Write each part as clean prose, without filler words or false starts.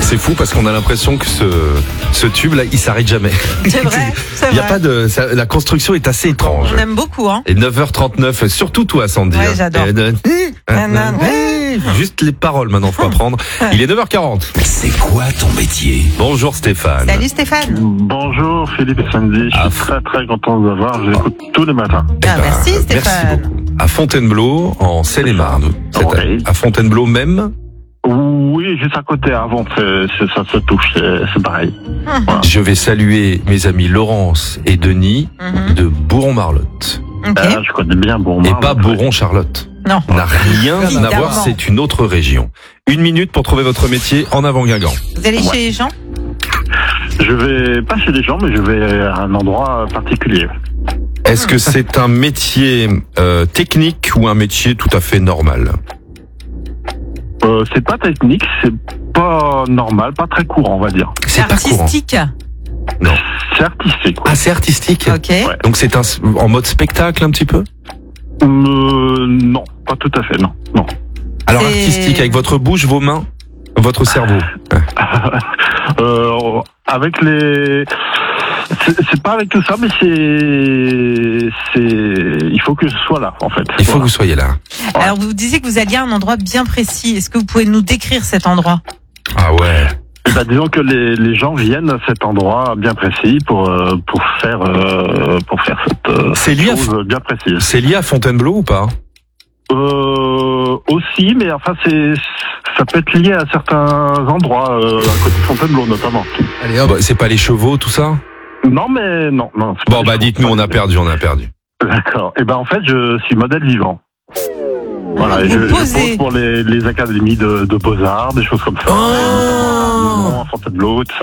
C'est fou parce qu'on a l'impression que ce tube là, il s'arrête jamais. C'est vrai, c'est Il y a vrai. pas de, la construction est assez étrange. On aime beaucoup, hein. Et 9h39, surtout toi, Sandy. Ouais, j'adore. Juste les paroles maintenant, faut apprendre. Il est 9h40. C'est quoi ton métier? Bonjour Stéphane. Salut Stéphane. Bonjour Philippe et Sandy, je suis très content de vous avoir, je vous écoute tous les matins. Merci Stéphane. Merci beaucoup. À Fontainebleau, en Seine-et-Marne. Oui. À Fontainebleau même. Oui, juste à côté, avant, ça se touche, c'est pareil. Je vais saluer mes amis Laurence et Denis de Bourron-Marlotte. Ok. Je connais bien Bourron. Et pas Bourron-Charlotte. Non. N'a rien à Évidemment. voir, c'est une autre région. 1 minute pour trouver votre métier en avant Guingamp. Vous allez chez les gens? Je vais pas chez les gens, mais je vais à un endroit particulier. Est-ce que c'est un métier technique ou un métier tout à fait normal? C'est pas technique, c'est pas normal, pas très courant, on va dire. C'est pas courant. Artistique. Non. C'est artistique, Ah, c'est artistique. Ok. Ouais. Donc c'est en mode spectacle un petit peu? Non, pas tout à fait, non. Alors C'est- artistique avec votre bouche, vos mains, votre cerveau. Avec les... C'est pas avec tout ça, mais il faut que je sois là, en fait. Il faut que vous soyez là. Alors vous disiez que vous alliez à un endroit bien précis. Est-ce que vous pouvez nous décrire cet endroit? Ah ouais. Eh ben, disons que les gens viennent à cet endroit bien précis pour faire cette C'est lié à chose bien précise. C'est lié à Fontainebleau ou pas? Aussi, mais enfin ça peut être lié à certains endroits à côté de Fontainebleau notamment. Allez hop. C'est pas les chevaux, tout ça? Non, mais non. c'est Bon pas bah les dites-nous, choses. on a perdu. D'accord. Et ben en fait, je suis modèle vivant. Voilà, et Vous je posez. pose pour les académies de Beaux-Arts, des choses comme ça. Oh. À Fontainebleau, tout ça.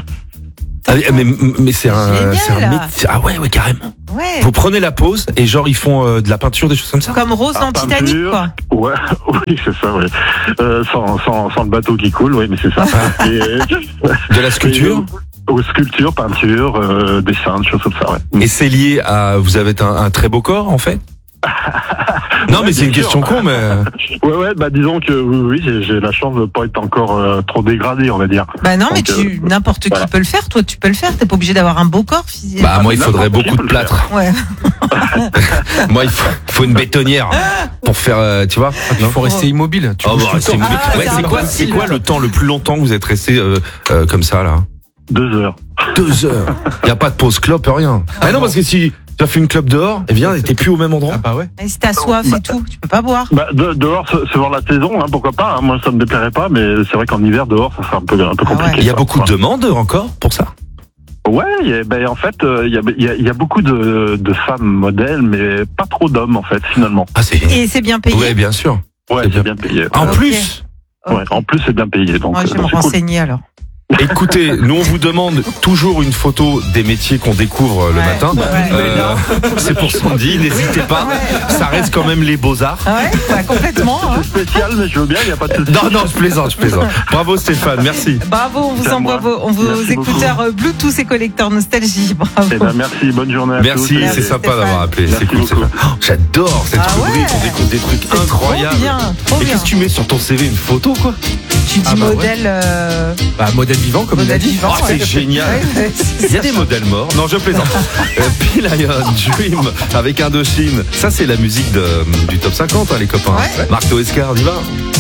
Mais c'est un Génial. métier. Ah ouais, carrément. Ouais. Vous prenez la pause et genre ils font de la peinture, des choses comme ça? Comme Rose dans Ah, Titanic, peinture. quoi. Ouais, oui, c'est ça, oui. Sans le bateau qui coule, oui, mais c'est ça. Et, De la sculpture? Aux sculptures, peinture, dessin, des choses comme ça, ouais. Et c'est lié à... Vous avez un très beau corps, en fait? Non, mais c'est une bien question sûr. con, mais... Ouais, bah disons que oui, j'ai la chance de pas être encore trop dégradé, on va dire. Bah non, mais Donc, n'importe qui voilà. peut le faire. Toi, tu peux le faire. T'es pas obligé d'avoir un beau corps physique. Bah, moi, il n'importe faudrait qui beaucoup peut de le faire. plâtre. Ouais. Moi, il faut une bétonnière pour faire, tu vois? Il faut rester immobile. Tu Oh, bouges bah, tout le c'est temps. immobile. Ah, Ouais, c'est c'est impossible. quoi le temps le plus longtemps que vous êtes resté comme ça, là? 2 heures. 2 heures. Il y a pas de pause clope, rien. Ah non, parce que si tu as fait une clope dehors, eh bien, t'es plus au même endroit. Ah bah ouais. Et si t'as soif et tout, tu peux pas boire. Bah dehors, selon la saison, hein, pourquoi pas. Hein, moi, ça me déplairait pas, mais c'est vrai qu'en hiver, dehors, ça sera un peu compliqué. ouais. Il y a quoi. beaucoup de demandes encore pour ça? Ouais, ben en fait, il y a beaucoup de femmes modèles, mais pas trop d'hommes en fait finalement. Ah, c'est... Et c'est bien payé. Ouais, bien sûr. Ouais, C'est c'est bien payé. En Ok. plus, Ouais, en plus c'est bien payé, donc Moi, je vais me c'est cool. renseigner alors. écoutez, nous on vous demande toujours une photo des métiers qu'on découvre le Ouais. matin. Ouais. C'est pour Sandy, n'hésitez pas. Ça reste quand même les beaux-arts. Ah ouais, bah, complètement. Hein. C'est spécial, mais je veux bien, il n'y a pas de souci. Non, je plaisante. Bravo Stéphane, merci. Bravo, on vous C'est à envoie moi. vos Merci écouteurs Bluetooth et collecteurs nostalgie. Bravo. Eh ben, merci, bonne journée à Merci, tous. c'est sympa Stéphane. d'avoir appelé. Merci C'est cool, beaucoup. Stéphane. Oh, j'adore cette Ah rubrique, ouais. on découvre des trucs C'est incroyables. Trop bien, trop Et bien. qu'est-ce que tu mets sur ton CV? Une photo, quoi? Tu dis Ah bah ouais. modèle. Bah, modèle vivant, comme il a Modèle dit. vivant. Oh, c'est génial. Ouais, Il y a des modèles morts. Non, je plaisante. Puis là, il y a un Dream avec Indochine. Ça, c'est la musique du top 50, hein, les copains. Ouais. Marc Toescar, on y va.